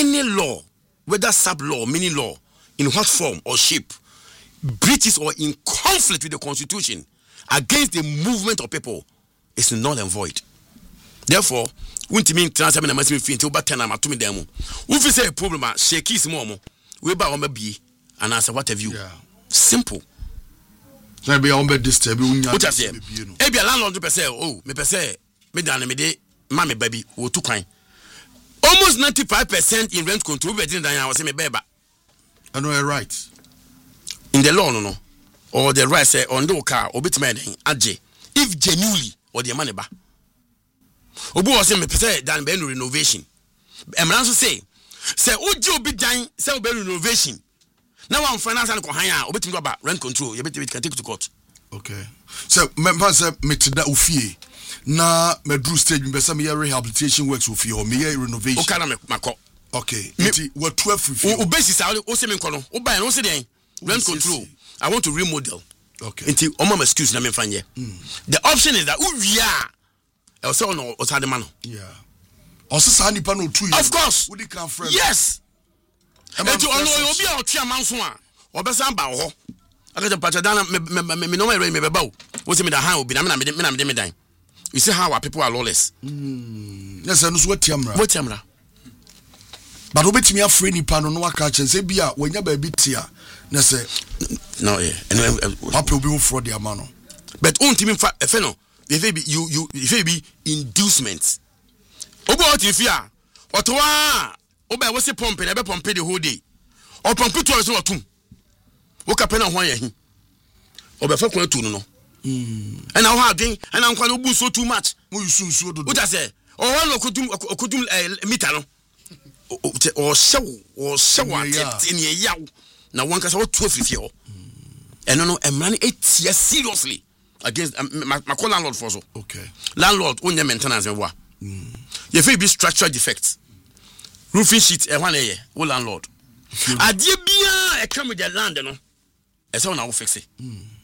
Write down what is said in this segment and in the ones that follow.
any law, whether sub-law, mini-law, in what form or shape, breaches or in conflict with the Constitution against the movement of people is null and void. Therefore, won't mean transfer me na must be fit over 10 am to me demo. If you say a problem, shake his mom, we buy on be and answer what have you. Simple. So be on bed disturb you. What I say? Ebi a landlord per se, oh, me per se, me dan me de mammy baby, or two kind. Almost 95% in rent control, but then I was say me baby. I know you're right. In the law, no, or the right say on the car, or bit man, adje. If genuinely or the money ba. Obu was say me say dan be renovation. Emran so say oji obi dan say be renovation. Now I'm finance and ko han obetimi go ba rent control, you can take to court. Okay. So member say me tida ofie na medru stage me say me rehabilitation works ofie or me renovation. O kana me mako. Okay. Iti what 12 free. O basis o say me nko no. O buy no say den rent control. I want to remodel. Okay. Iti o mama excuse na me fan ye. The option is that we are also no osade man. Yeah. Also sa nipa no 2 years. Of course. We can friend. Yes. Enti ono obi a otwa manso a obesan ba ho. Akata patadana me no me beba o. Wo se me da han obi na me dan. You see how our people are lawless. Yes, no so tiamra. What tiamra? But obetimi afre nipa no no aka chen se bia wonya ba bi tia na se no yeah. Papa obi wo fraud dia ma no. But untimi fa efe no. If be inducement. Obo oti fi a otowa oba we se pompe na be pompe the whole day. O pompe to so otum. Wo ka pena ho ayehi. Oba fa kwa tu no. And now how doing and I'm quite so too much. What do what I say? Or one okudum meter no. Or show in a yaw. Now one can say 12 years. And no, I'm running 8 years seriously against my landlord for so. Okay. Landlord on your maintenance and what? You feel be structural defects. Roofing sheet and 1 year. Oh landlord. I dear be a come with the land no. As on I will fix it.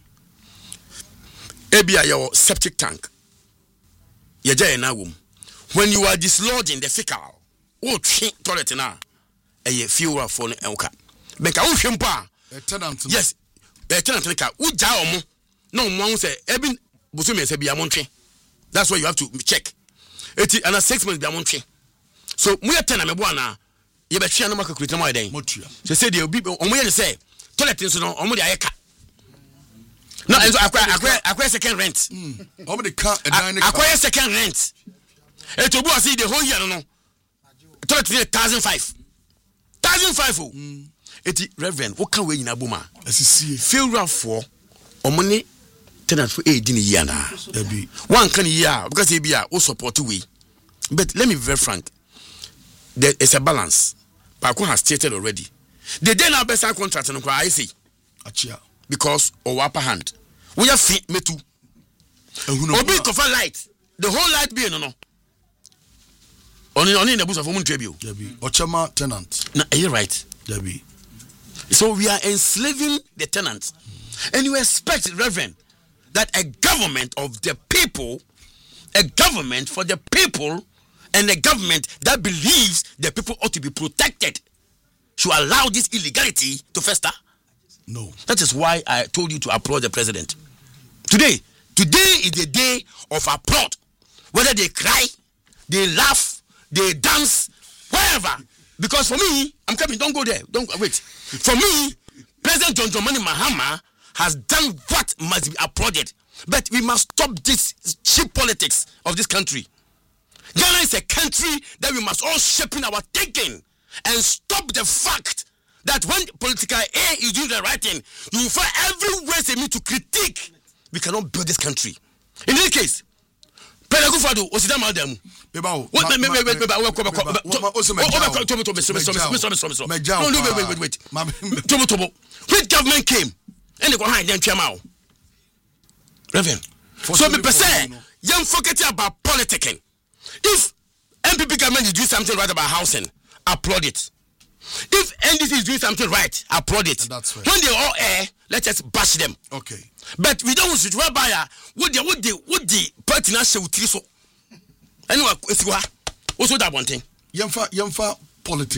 Ebia your septic tank. Yaja na wom. When you are dislodging the fecal, toilet na a fuel for enka. Beka wo hwempa. A tenant. Yes. A tenant ka wo ja omo. No one say ebin buso me say bia montwe. That's why you have to check. Eti ana 6 months bia montwe. So mu ya tenant me bo ana ye be twa na maka kurita ma den. Se say dey obi omo ye say toilet nso no omo dey ayeka. No, acquire second rent. How many car? Acquire second rent. It will see the whole year, no. 1,500. 1,500. It Reverend, what can we in Abuma? As you see, feel rough for or money tenant for 18 years now. One can year because he be a support we. But let me be very frank. There is a balance. Paco has stated already. The day now best contract and I say. Because of upper hand. We have fit me too. Obi cover light. The whole light be no. Only in the booth of woman tribute. Ochama tenant. No, are you right? Debbie. So we are enslaving the tenants. And you expect, Reverend, that a government of the people, a government for the people, and a government that believes the people ought to be protected should allow this illegality to fester? No. That is why I told you to applaud the president. Today is the day of applaud. Whether they cry, they laugh, they dance, wherever. Because for me, I'm coming, don't go there. Don't wait. For me, President John Dramani Mahama has done what must be applauded. But we must stop this cheap politics of this country. Ghana is a country that we must all shape in our thinking and stop the fact that when political A is doing the right thing, you will find every way they need to critique. We cannot build this country. In any case, Pedagufado, Osidama them. Wait. Which government came and they go hide them Chamao? Reverend. So me say, young forget about politicking. If MPP government is doing something right about housing, applaud it. If NDC is doing something right, applaud it. When they all air, let us bash them. Okay. But we don't want to whereby what the partner show so. Anyway, it's what also that one thing. Yamfa politics.